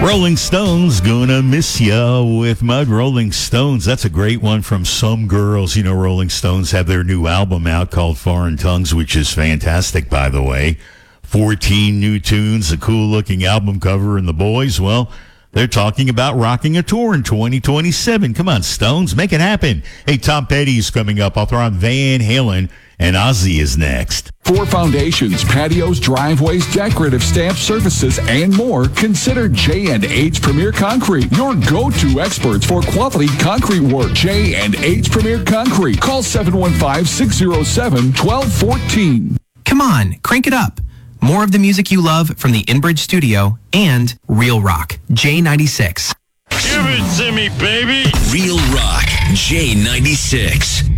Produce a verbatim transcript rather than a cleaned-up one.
Rolling Stones, Gonna Miss Ya with Mud. Rolling Stones, that's a great one from Some Girls. You know, Rolling Stones have their new album out called Foreign Tongues, which is fantastic, by the way. fourteen new tunes, a cool-looking album cover, and the boys, well, they're talking about rocking a tour in twenty twenty-seven. Come on, Stones, make it happen. Hey, Tom Petty's coming up. I'll throw on Van Halen, and Ozzy is next. For foundations, patios, driveways, decorative stamp services, and more, consider J and H Premier Concrete, your go-to experts for quality concrete work. J and H Premier Concrete. Call seven one five, six zero seven, one two one four. Come on, crank it up. More of the music you love from the InBridge Studio and Real Rock, J ninety-six. Give it to me, baby. Real Rock, J ninety-six.